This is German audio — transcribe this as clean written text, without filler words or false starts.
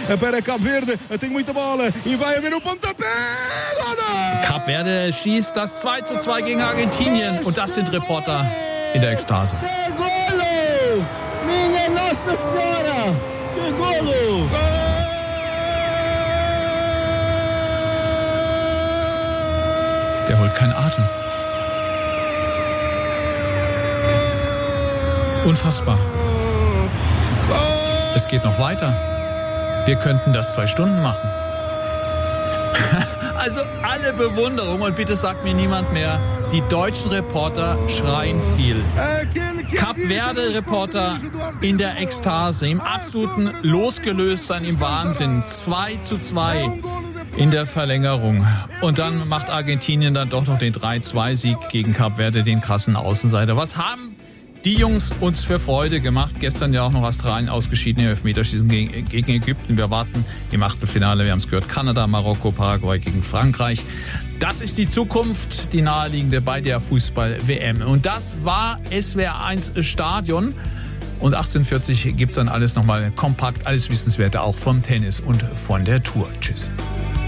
para Cabo Verde. Tem muita bola e vai haver o pontapé. Kap Verde schießt das 2:2 gegen Argentinien. Und das sind Reporter in der Ekstase. Que golo! Minha Nossa Senhora! Que golo! Der holt keinen Atem. Unfassbar. Es geht noch weiter. Wir könnten das 2 Stunden machen. Also alle Bewunderung und bitte sagt mir niemand mehr, die deutschen Reporter schreien viel. Kap Verde Reporter in der Ekstase, im absoluten Losgelöstsein, im Wahnsinn. 2:2 in der Verlängerung. Und dann macht Argentinien dann doch noch den 3:2-Sieg gegen Kap Verde, den krassen Außenseiter. Was haben die Jungs uns für Freude gemacht? Gestern ja auch noch Australien ausgeschieden im Elfmeterschießen gegen Ägypten. Wir warten im Achtelfinale, wir haben es gehört, Kanada, Marokko, Paraguay gegen Frankreich. Das ist die Zukunft, die naheliegende bei der Fußball-WM. Und das war SWR1 Stadion. Und 18:40 gibt's dann alles nochmal kompakt, alles Wissenswerte auch vom Tennis und von der Tour. Tschüss.